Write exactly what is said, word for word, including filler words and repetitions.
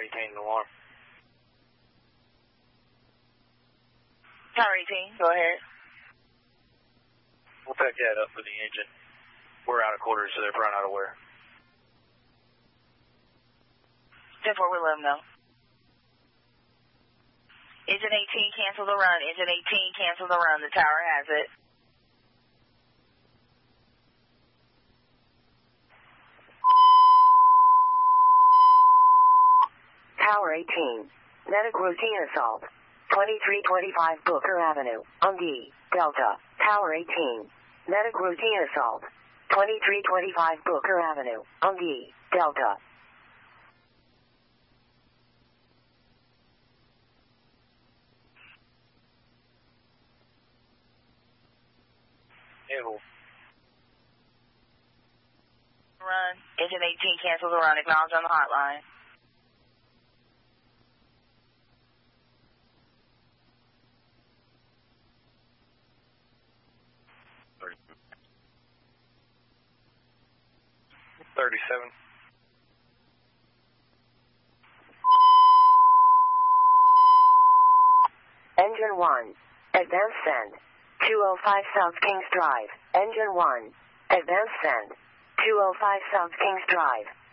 eighteen, alarm. Tower eighteen, go ahead. We'll pack that up for the engine. We're out of quarters, so they're probably not aware. ten four, we'll let them know. Engine eighteen, cancel the run. Engine eighteen, cancel the run. The tower has it. Tower eighteen, medic routine assault. twenty-three twenty-five Booker Avenue, Ungi, Delta. Tower eighteen, medic routine assault. twenty-three twenty-five Booker Avenue, Ungi, Delta. Ew. Run. Engine eighteen, cancel the run. Acknowledge on the hotline. thirty-seven. Engine one, advance send. two oh five South Kings Drive. Engine one, advance send. two oh five South Kings Drive.